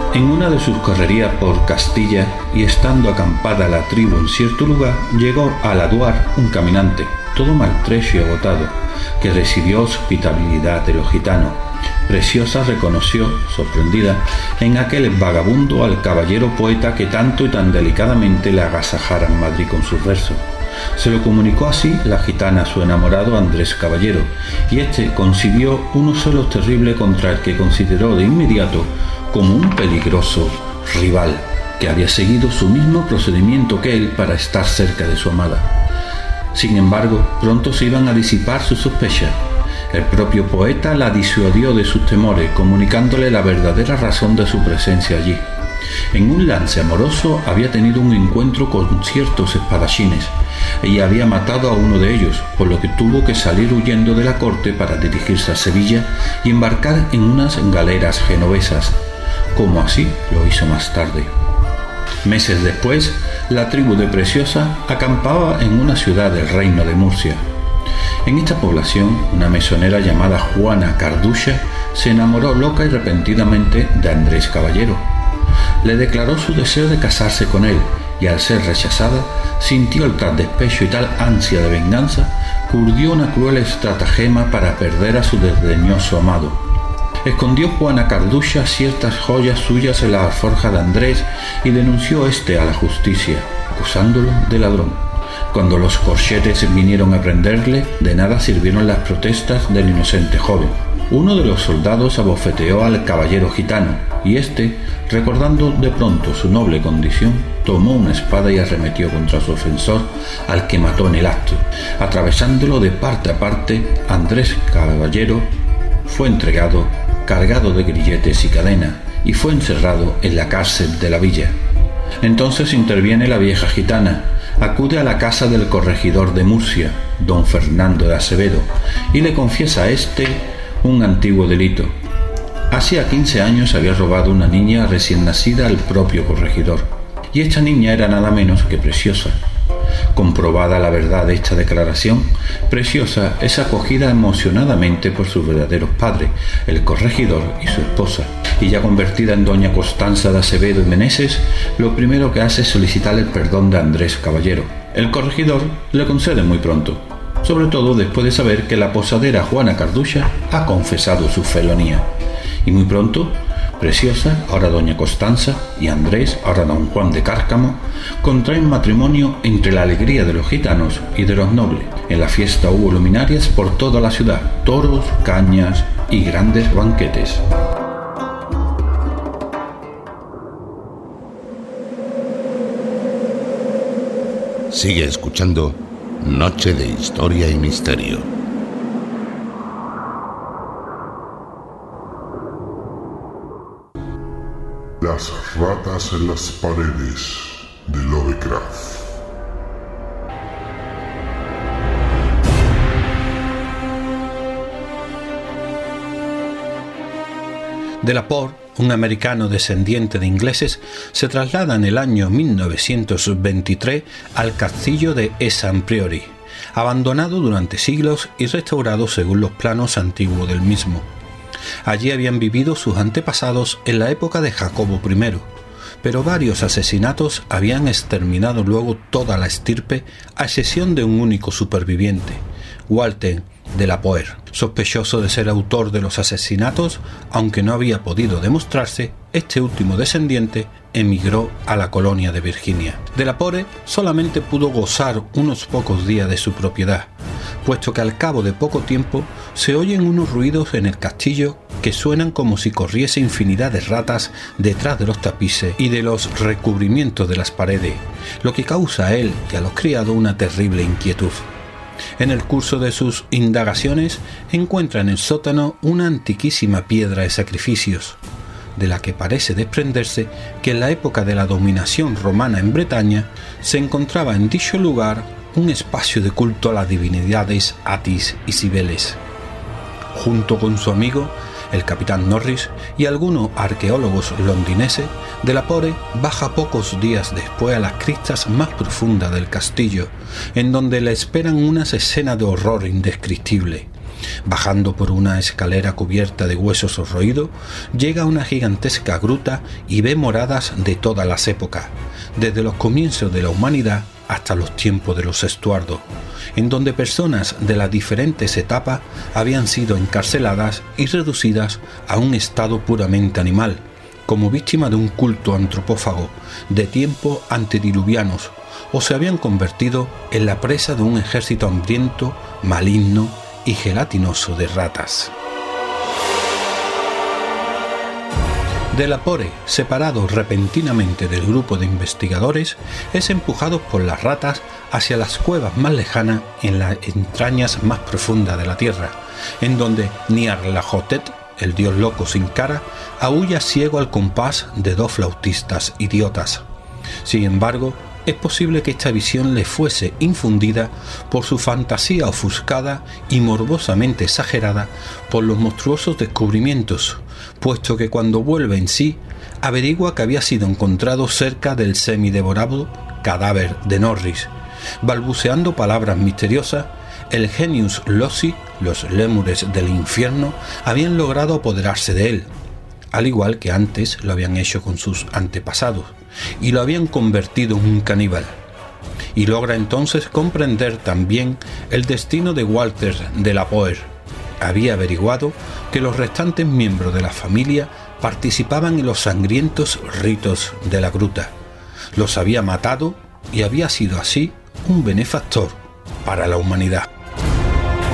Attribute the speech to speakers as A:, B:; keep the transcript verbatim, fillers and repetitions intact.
A: En una de sus correrías por Castilla, y estando acampada la tribu en cierto lugar, llegó a Laduar un caminante, todo maltrecho y agotado, que recibió hospitalidad de los gitanos. Preciosa reconoció, sorprendida, en aquel vagabundo al caballero poeta que tanto y tan delicadamente le agasajara en Madrid con sus versos. Se lo comunicó así la gitana a su enamorado Andrés Caballero, y éste concibió unos celos terribles contra el que consideró de inmediato como un peligroso rival, que había seguido su mismo procedimiento que él para estar cerca de su amada. Sin embargo, pronto se iban a disipar sus sospechas. El propio poeta la disuadió de sus temores, comunicándole la verdadera razón de su presencia allí. En un lance amoroso había tenido un encuentro con ciertos espadachines y había matado a uno de ellos, por lo que tuvo que salir huyendo de la corte para dirigirse a Sevilla y embarcar en unas galeras genovesas, como así lo hizo más tarde. Meses después, la tribu de Preciosa acampaba en una ciudad del reino de Murcia. En esta población, una mesonera llamada Juana Carducha se enamoró loca y repentinamente de Andrés Caballero. Le declaró su deseo de casarse con él, y al ser rechazada, sintió tal despecho y tal ansia de venganza que urdió una cruel estratagema para perder a su desdeñoso amado. Escondió Juana Carducha ciertas joyas suyas en la alforja de Andrés y denunció éste a la justicia, acusándolo de ladrón. Cuando los corchetes vinieron a prenderle, de nada sirvieron las protestas del inocente joven. Uno de los soldados abofeteó al caballero gitano, y éste, recordando de pronto su noble condición, tomó una espada y arremetió contra su ofensor, al que mató en el acto. Atravesándolo de parte a parte, Andrés Caballero fue entregado, cargado de grilletes y cadenas, y fue encerrado en la cárcel de la villa. Entonces interviene la vieja gitana, acude a la casa del corregidor de Murcia, don Fernando de Acevedo, y le confiesa a éste un antiguo delito. Hacía quince años había robado una niña recién nacida al propio corregidor, y esta niña era nada menos que Preciosa. Comprobada la verdad de esta declaración, Preciosa es acogida emocionadamente por sus verdaderos padres, el corregidor y su esposa, y ya convertida en doña Constanza de Acevedo y Meneses, lo primero que hace es solicitar el perdón de Andrés Caballero. El corregidor le concede muy pronto, sobre todo después de saber que la posadera Juana Carducha ha confesado su felonía, y muy pronto Preciosa, ahora doña Constanza, y Andrés, ahora don Juan de Cárcamo, contraen matrimonio entre la alegría de los gitanos y de los nobles. En la fiesta hubo luminarias por toda la ciudad, toros, cañas y grandes banquetes.
B: Sigue escuchando Noche de Historia y Misterio.
C: Las ratas en las paredes de Lovecraft.
A: Delaporte, un americano descendiente de ingleses, se traslada en el año mil novecientos veintitrés al castillo de Esamppriori, abandonado durante siglos y restaurado según los planos antiguos del mismo. Allí habían vivido sus antepasados en la época de Jacobo primero, pero varios asesinatos habían exterminado luego toda la estirpe, a excepción de un único superviviente, Walter Delaporte. Sospechoso de ser autor de los asesinatos, aunque no había podido demostrarse, este último descendiente emigró a la colonia de Virginia. Delaporte solamente pudo gozar unos pocos días de su propiedad, puesto que al cabo de poco tiempo se oyen unos ruidos en el castillo que suenan como si corriese infinidad de ratas detrás de los tapices y de los recubrimientos de las paredes, lo que causa a él y a los criados una terrible inquietud. En el curso de sus indagaciones encuentra en el sótano una antiquísima piedra de sacrificios, de la que parece desprenderse que en la época de la dominación romana en Bretaña se encontraba en dicho lugar un espacio de culto a las divinidades Atis y Cibeles. Junto con su amigo, el capitán Norris, y algunos arqueólogos londinenses, Delaporte baja pocos días después a las criptas más profundas del castillo, en donde le esperan unas escenas de horror indescriptible. Bajando por una escalera cubierta de huesos roídos, llega a una gigantesca gruta y ve moradas de todas las épocas, desde los comienzos de la humanidad hasta los tiempos de los Estuardos, en donde personas de las diferentes etapas habían sido encarceladas y reducidas a un estado puramente animal, como víctima de un culto antropófago de tiempos antediluvianos, o se habían convertido en la presa de un ejército hambriento, maligno y gelatinoso de ratas. Delapore, separado repentinamente del grupo de investigadores, es empujado por las ratas hacia las cuevas más lejanas en las entrañas más profundas de la tierra, en donde Nyarlathotep, el dios loco sin cara, aúlla ciego al compás de dos flautistas idiotas. Sin embargo, es posible que esta visión le fuese infundida por su fantasía ofuscada y morbosamente exagerada por los monstruosos descubrimientos, puesto que cuando vuelve en sí, averigua que había sido encontrado cerca del semidevorado cadáver de Norris. Balbuceando palabras misteriosas, el Genius Loci, los lémures del infierno, habían logrado apoderarse de él, al igual que antes lo habían hecho con sus antepasados, y lo habían convertido en un caníbal. Y logra entonces comprender también el destino de Walter Delapore. Había averiguado que los restantes miembros de la familia participaban en los sangrientos ritos de la gruta. Los había matado y había sido así un benefactor para la humanidad.